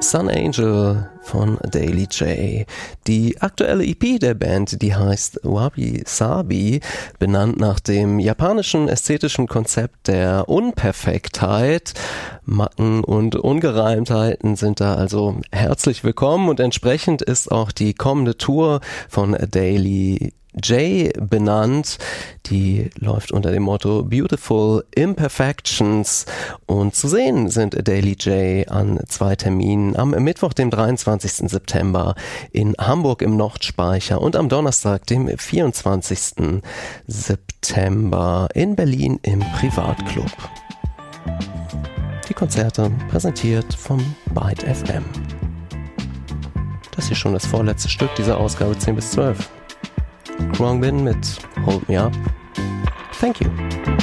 Sun Angel von Daily J. Die aktuelle EP der Band, die heißt Wabi Sabi, benannt nach dem japanischen ästhetischen Konzept der Unperfektheit. Macken und Ungereimtheiten sind da also herzlich willkommen und entsprechend ist auch die kommende Tour von Daily J benannt. Die läuft unter dem Motto Beautiful Imperfections und zu sehen sind Daily J an 2 Terminen, am Mittwoch, dem 23. September in Hamburg im Nordspeicher und am Donnerstag, dem 24. September in Berlin im Privatclub. Die Konzerte präsentiert vom Byte FM. Das ist schon das vorletzte Stück dieser Ausgabe 10 bis 12. Khruangbin mit Hold Me Up. Thank you.